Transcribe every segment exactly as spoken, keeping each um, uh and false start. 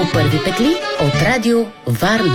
По първи петли от Радио Варна.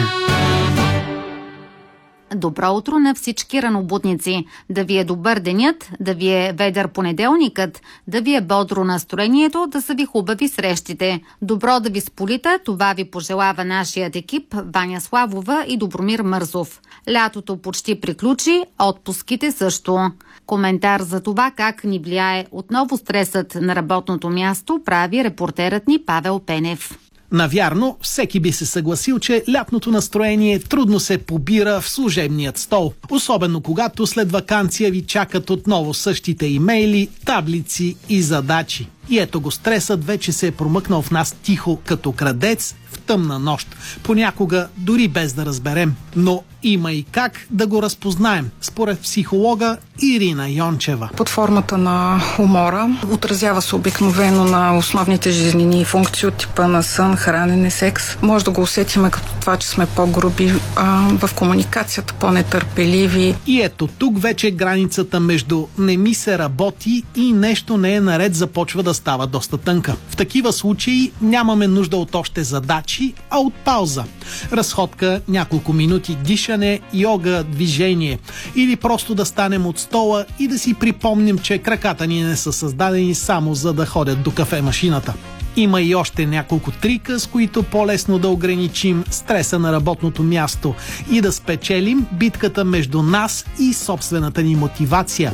Добро утро на всички ранобудници! Да ви е добър денят, да ви е ведър понеделникът, да ви е бодро настроението, да са ви хубави срещите. Добро да ви сполита, това ви пожелава нашият екип Ваня Славова и Добромир Мързов. Лятото почти приключи, отпуските също. Коментар за това как ни влияе отново стресът на работното място прави репортерът ни Павел Пенев. Навярно, всеки би се съгласил, че лятното настроение трудно се побира в служебният стол. Особено когато след ваканция ви чакат отново същите имейли, таблици и задачи. И ето го, стресът вече се е промъкнал в нас тихо, като крадец в тъмна нощ. Понякога дори без да разберем. Но има и как да го разпознаем, според психолога Ирина Йончева. Под формата на умора отразява се обикновено на основните жизнени функции от типа на сън, хранене, секс. Може да го усетиме като това, че сме по-груби а, в комуникацията, по-нетърпеливи. И ето тук вече границата между не ми се работи и нещо не е наред започва да става доста тънка. В такива случаи нямаме нужда от още задачи, а от пауза. Разходка, няколко минути дишане, йога, движение. Или просто да станем от стола и да си припомним, че краката ни не са създадени само за да ходят до кафемашината. Има и още няколко трика, с които по-лесно да ограничим стреса на работното място и да спечелим битката между нас и собствената ни мотивация.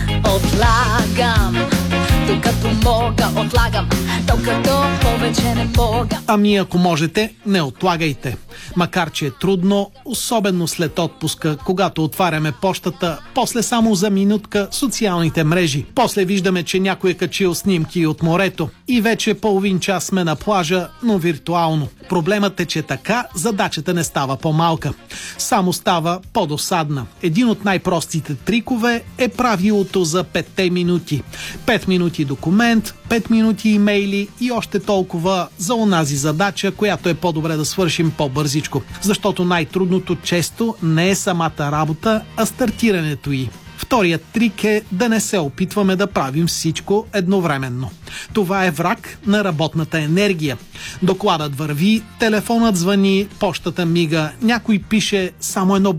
Отлагам, докато мога, отлагам, докато повече не мога. Ами ако можете, не отлагайте. Макар че е трудно, особено след отпуска, когато отваряме пощата, после само за минутка социалните мрежи. После виждаме, че някой е качил снимки от морето и вече половин час сме на плажа, но виртуално. Проблемът е, че така задачата не става по-малка. Само става по-досадна. Един от най-простите трикове е правилото за петте минути. Пет минути документ, пет минути имейли и още толкова за онази задача, която е по-добре да свършим по-бързичко. Защото най-трудното често не е самата работа, а стартирането й. Вторият трик е да не се опитваме да правим всичко едновременно. Това е враг на работната енергия. Докладът върви, телефонът звъни, пощата мига, някой пише само едно